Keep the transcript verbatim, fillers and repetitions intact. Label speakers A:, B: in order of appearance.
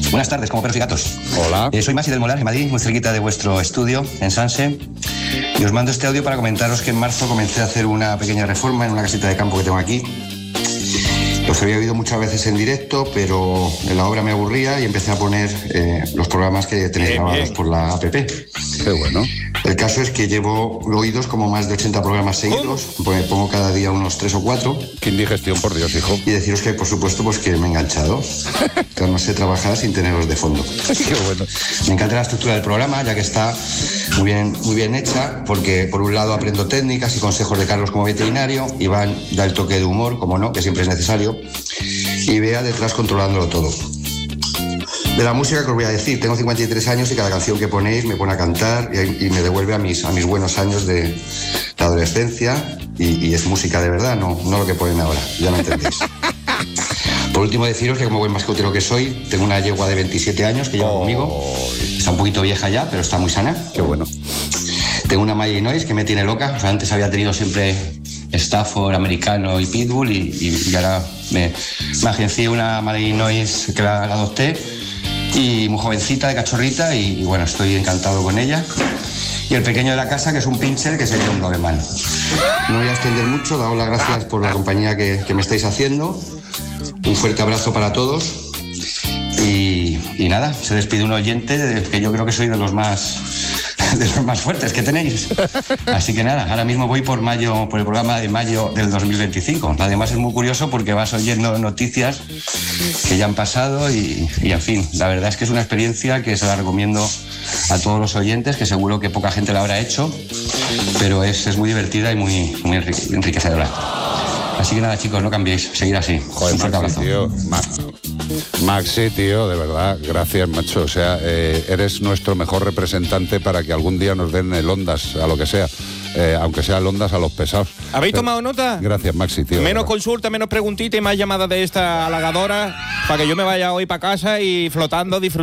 A: Buenas tardes, como perros y gatos.
B: Hola.
A: Eh, soy Masi del Molar, en Madrid, muy cerquita de vuestro estudio, en Sanse. Y os mando este audio para comentaros que en marzo comencé a hacer una pequeña reforma en una casita de campo que tengo aquí. Los había oído muchas veces en directo, pero en la obra me aburría y empecé a poner eh, los programas que tenéis
B: Bien,
A: grabados
B: bien.
A: por la app.
B: Qué bueno.
A: El caso es que llevo oídos como más de ochenta programas seguidos, pues pongo cada día unos tres o cuatro.
B: Qué indigestión, por Dios, hijo.
A: Y deciros que, por supuesto, pues que me he enganchado. Que no sé trabajar sin tenerlos de fondo.
B: Qué bueno.
A: Me encanta la estructura del programa, ya que está muy bien, muy bien hecha, porque por un lado aprendo técnicas y consejos de Carlos como veterinario, Iván da el toque de humor, como no, que siempre es necesario, y Bea detrás controlándolo todo. De la música que os voy a decir, tengo cincuenta y tres años y cada canción que ponéis me pone a cantar y, y me devuelve a mis, a mis buenos años de, de adolescencia y, y es música de verdad, no, no lo que ponen ahora, ya me entendéis. Por último deciros que como buen mascotero que soy, tengo una yegua de veintisiete años que lleva
B: Oh.
A: conmigo, está un poquito vieja ya, pero está muy sana.
B: Qué bueno.
A: Tengo una Malinois que me tiene loca, o sea, antes había tenido siempre Stafford, americano y Pitbull y, y, y ahora me, me agencié una Malinois que la, la adopté y muy jovencita, de cachorrita y, y bueno, estoy encantado con ella. Y el pequeño de la casa, que es un pincher, que sería un Doberman. No voy a extender mucho, daos las gracias por la compañía que, que me estáis haciendo. Un fuerte abrazo para todos. Y, y nada, se despide un oyente de, que yo creo que soy de los más de los más fuertes que tenéis. Así que nada, ahora mismo voy por mayo, por el programa de mayo del dos mil veinticinco. Además es muy curioso porque vas oyendo noticias que ya han pasado y, y en fin, la verdad es que es una experiencia que se la recomiendo a todos los oyentes, que seguro que poca gente la habrá hecho, pero es, es muy divertida y muy, muy enrique- enriquecedora. Así que nada, chicos, no cambiéis, seguir así.
B: Joder,
A: Un fuerte
B: Maxi,
A: abrazo.
B: tío. Ma- Maxi, tío, de verdad, gracias, macho. O sea, eh, eres nuestro mejor representante para que algún día nos den el Ondas, a lo que sea. Eh, aunque sea el Ondas a los pesados.
C: ¿Habéis
B: Pero-
C: tomado nota?
B: Gracias, Maxi, tío. de
C: Menos
B: verdad.
C: consulta, menos preguntita y más llamadas de esta halagadora para que yo me vaya hoy para casa y flotando, disfrutando.